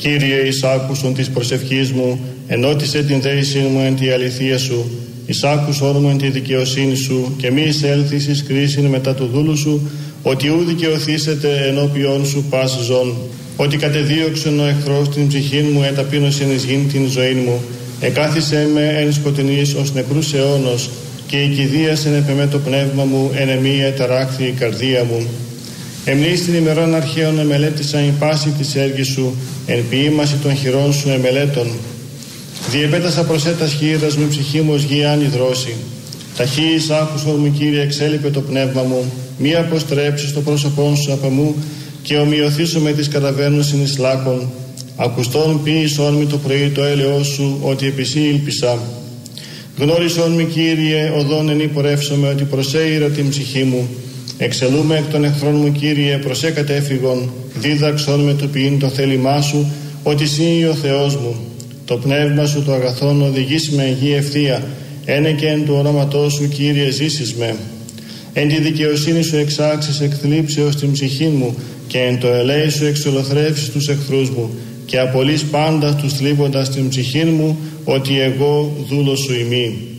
Κύριε, εις άκουσον της προσευχής μου, ενώτισε την δέησή μου εν τη αληθεία σου, εις άκουσον μου εν τη δικαιοσύνη σου, και μη εισέλθεις εις κρίσιν μετά του δούλου σου, ότι ου δικαιωθήσετε ενώπιον σου πας ζών. Ότι κατεδίωξεν ο εχθρός την ψυχή μου, εταπείνωσεν εις γην την ζωή μου, εκάθισε με εν σκοτεινής ως νεκρούς αιώνος, και η κηδείας εν επεμέ το πνεύμα μου, εν εμή εταράκθη η καρδία μου. Εμνείς την ημερών αρχαίων εμελέτησα η πάση της έργης σου, εν ποίημαση των χειρών σου εμελέτων. Διεπέτασα προσέτας χείρας μου, ψυχή μου ως γη ανυδρώσει. Ταχύης άκουσον μου, Κύριε, εξέλιπε το πνεύμα μου, μη αποστρέψεις το πρόσωπόν σου από μου, και ομοιωθήσω με τις καταβαίνουσιν εις λάκων. Ακουστών ποίησον μη το πρωί το έλεος σου, ότι επί σοι ήλπισα. Γνώρισον μη, Κύριε, οδόν εν υπορεύσομαι, ότι προσέειρα την ψυχή μου. Εξελούμε εκ των εχθρών μου, Κύριε, προσέ κατέφυγον. Δίδαξον με το ποιήν το θέλημά σου, ότι σύ ο Θεός μου. Το πνεύμα σου το αγαθόν οδηγήσει με εν γη ευθεία. Ένε και εν του ονόματός σου, Κύριε, ζήσεις με. Εν τη δικαιοσύνη σου εξάξεις εκ θλίψεως την ψυχή μου, και εν το ελέη σου εξολοθρεύσεις τους εχθρούς μου, και απολύς πάντα τους θλίβοντας την ψυχή μου, ότι εγώ δούλος σου ημί.